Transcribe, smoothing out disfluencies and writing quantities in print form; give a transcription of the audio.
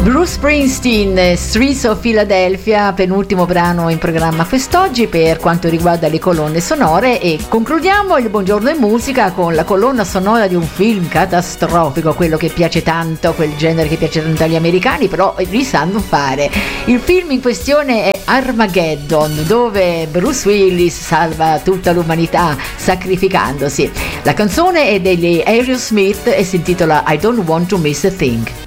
Bruce Springsteen, Streets of Philadelphia, penultimo brano in programma quest'oggi per quanto riguarda le colonne sonore, e concludiamo il Buongiorno in Musica con la colonna sonora di un film catastrofico, quello che piace tanto, quel genere che piace tanto agli americani, però li sanno fare. Il film in questione è Armageddon, dove Bruce Willis salva tutta l'umanità sacrificandosi. La canzone è degli Aerosmith e si intitola I Don't Want to Miss a Thing.